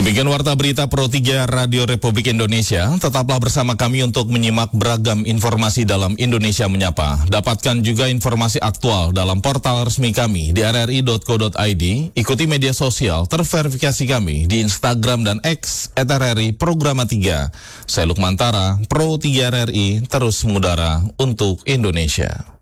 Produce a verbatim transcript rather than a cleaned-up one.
Demikian warta berita Pro tiga Radio Republik Indonesia. Tetaplah bersama kami untuk menyimak beragam informasi dalam Indonesia Menyapa. Dapatkan juga informasi aktual dalam portal resmi kami di r r i dot co dot i d. Ikuti media sosial terverifikasi kami di Instagram dan X et r r i Programa tiga. Saya Lukman Tara, Pro tiga R R I, terus mengudara untuk Indonesia.